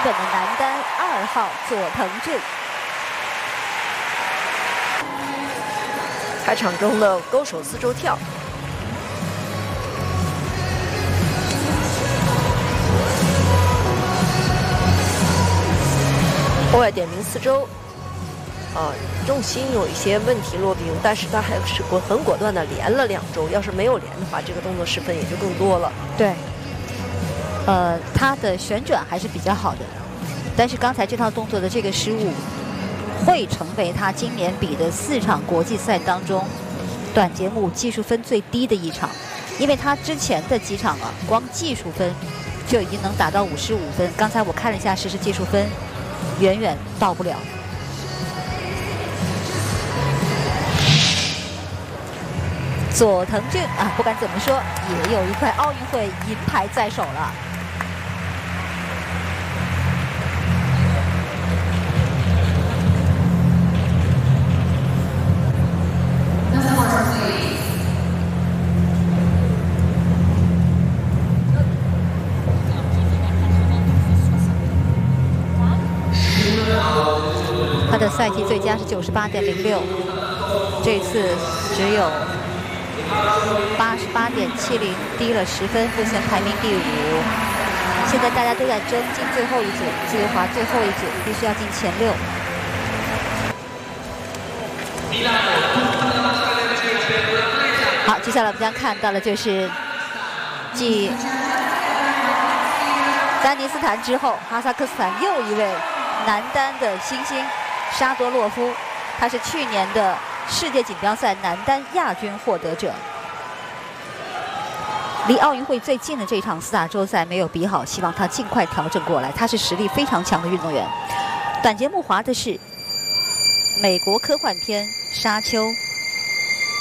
本的男单2号佐藤俊。 开场中的勾手四周跳。 后外点名四周，重心有一些问题落定，但是他还是很果断的连了2周。要是没有连的话，这个动作失分也就更多了。 对，他的旋转还是比较好的，但是刚才这套动作的这个失误，会成为他今年比的4场国际赛当中短节目技术分最低的一场，因为他之前的几场啊，光技术分就已经能达到55分。刚才我看了一下实时技术分。 远远到不了。佐藤俊啊，不管怎么说，也有一块奥运会银牌在手了。他的赛季最佳是98.06，这次只有88.70，低了10分，目前排名第5。现在大家都在争进最后一组，自由滑最后一组必须要进前6。好，接下来我们将看到的就是继丹尼斯坦之后，哈萨克斯坦又一位。 男单的新星沙多洛夫，他是去年的世界锦标赛男单亚军获得者。离奥运会最近的这场4大洲赛没有比好，希望他尽快调整过来。他是实力非常强的运动员。短节目滑的是美国科幻片《沙丘》。